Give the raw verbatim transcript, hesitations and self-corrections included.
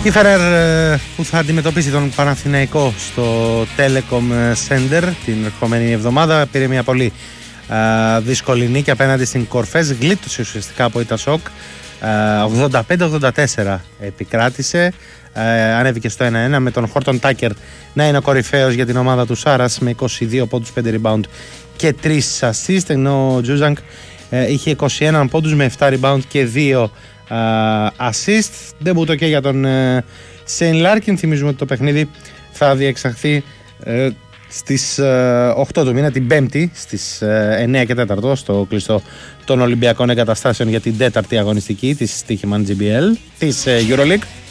Η Φερέρ που θα αντιμετωπίσει τον Παναθηναϊκό στο Telecom Center την ερχόμενη εβδομάδα πήρε μια πολύ α, δύσκολη νίκη απέναντι στην Κορφές, γλίτωσε ουσιαστικά από ήττα σοκ, ογδόντα πέντε ογδόντα τέσσερα επικράτησε, α, ανέβηκε στο ένα ένα με τον Χόρτον Τάκερ να είναι ο κορυφαίος για την ομάδα του Σάρας με είκοσι δύο πόντους, πέντε rebound και τρία assist, ενώ ο Τζούζανκ α, είχε είκοσι ένα πόντους με επτά rebound και δύο Uh, assist. Ντεμπούτο και για τον Σέιν uh, Λάρκιν. Θυμίζουμε ότι το παιχνίδι θα διεξαχθεί uh, στις uh, οκτώ του μήνα, την Πέμπτη στις uh, εννέα και τέσσερα στο κλειστό των Ολυμπιακών Εγκαταστάσεων για την τέταρτη αγωνιστική της Στοίχημαν τζι μπι ελ της uh, EuroLeague.